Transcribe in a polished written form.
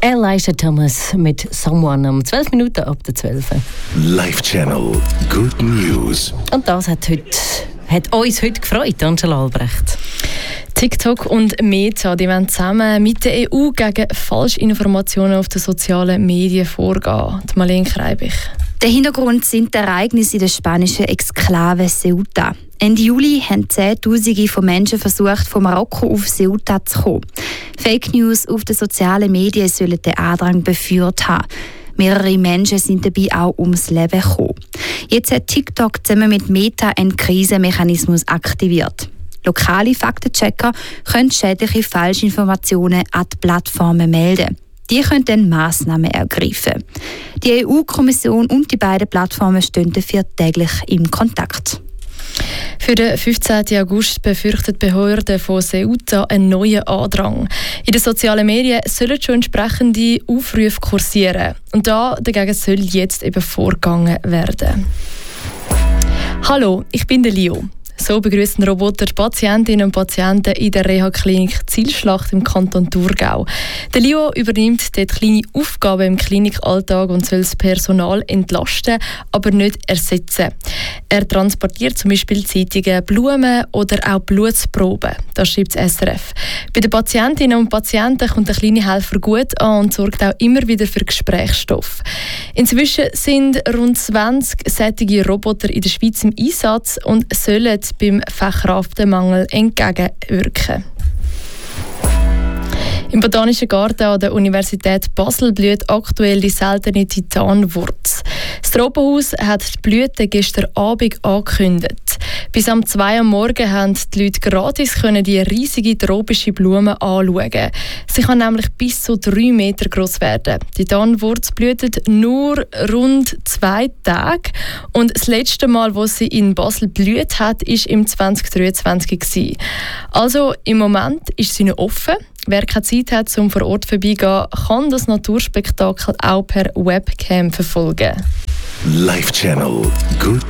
Elijah Thomas mit Someone um 12 Minuten ab der 12. Live Channel Good News. Und das hat uns heute gefreut, Angela Albrecht. TikTok und Meta, die wollen zusammen mit der EU gegen Falschinformationen auf den sozialen Medien vorgehen. Die Marlene Kreibich. Der Hintergrund sind die Ereignisse in der spanischen Exklave Ceuta. Ende Juli haben Zehntausende von Menschen versucht, von Marokko auf Ceuta zu kommen. Fake News auf den sozialen Medien sollen den Andrang befeuert haben. Mehrere Menschen sind dabei auch ums Leben gekommen. Jetzt hat TikTok zusammen mit Meta einen Krisenmechanismus aktiviert. Lokale Faktenchecker können schädliche Falschinformationen an die Plattformen melden. Die können dann Massnahmen ergreifen. Die EU-Kommission und die beiden Plattformen stehen dafür täglich im Kontakt. Für den 15. August befürchtet die Behörde von Ceuta einen neuen Andrang. In den sozialen Medien sollen schon entsprechende Aufrufe kursieren. Und dagegen soll jetzt eben vorgegangen werden. Hallo, ich bin der Leo. So begrüßen Roboter Patientinnen und Patienten in der Reha-Klinik Zielschlacht im Kanton Thurgau. Der Leo übernimmt dort kleine Aufgaben im Klinikalltag und soll das Personal entlasten, aber nicht ersetzen. Er transportiert zum Beispiel Zeitungen, Blumen oder auch Blutproben. Das schreibt das SRF. Bei den Patientinnen und Patienten kommt der kleine Helfer gut an und sorgt auch immer wieder für Gesprächsstoff. Inzwischen sind rund 20 solche Roboter in der Schweiz im Einsatz und sollen beim Fachkräftemangel entgegenwirken. Im Botanischen Garten an der Universität Basel blüht aktuell die seltene Titanwurz. Das Tropenhaus hat die Blüte gestern Abend angekündigt. Bis am 2 Uhr morgens haben die Leute gratis die riesige tropische Blume anschauen. Sie kann nämlich bis zu 3 Meter groß werden. Die Titanwurz blüht nur rund 2 Tage. Und das letzte Mal, wo sie in Basel blüht hat, war im 2023. Also im Moment ist sie noch offen. Wer keine Zeit hat, um vor Ort vorbeigehen, kann das Naturspektakel auch per Webcam verfolgen. Live Channel Good